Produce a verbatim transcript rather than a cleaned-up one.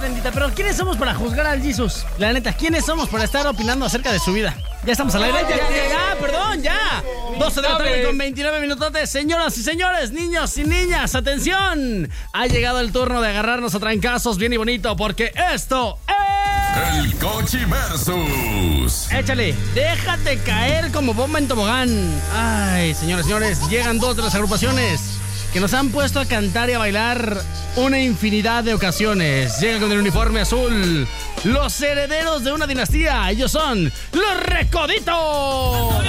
bendita. Pero ¿quiénes somos para juzgar al Jesus? La neta, ¿quiénes somos para estar opinando acerca de su vida? Ya estamos al aire. Ya, ya, ya, perdón, ya. doce de la tarde con veintinueve minutotes. Señoras y señores, niños y niñas, atención. Ha llegado el turno de agarrarnos a trancazos bien y bonito, porque esto es... El Cochi Versus. Échale, déjate caer como bomba en tobogán. Ay, señores y señores, llegan dos de las agrupaciones que nos han puesto a cantar y a bailar una infinidad de ocasiones. Llegan con el uniforme azul, los herederos de una dinastía. Ellos son los Recoditos.